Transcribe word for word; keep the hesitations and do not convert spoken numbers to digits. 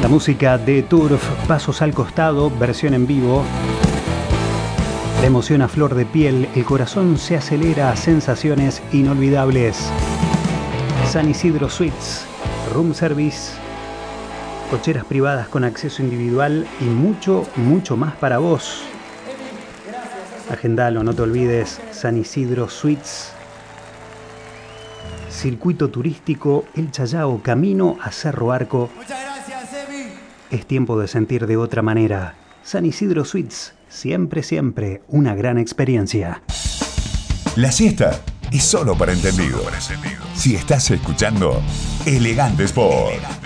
La música de Turf, Pasos al Costado, versión en vivo. La emoción a flor de piel, el corazón se acelera a sensaciones inolvidables. San Isidro Suites, room service, cocheras privadas con acceso individual y mucho, mucho más para vos. Agendalo, no te olvides, San Isidro Suites. Circuito turístico El Chayao, camino a Cerro Arco. Muchas gracias, Emi. Es tiempo de sentir de otra manera. San Isidro Suites, siempre, siempre una gran experiencia. La siesta es solo para entendidos. Si estás escuchando Elegante Sport.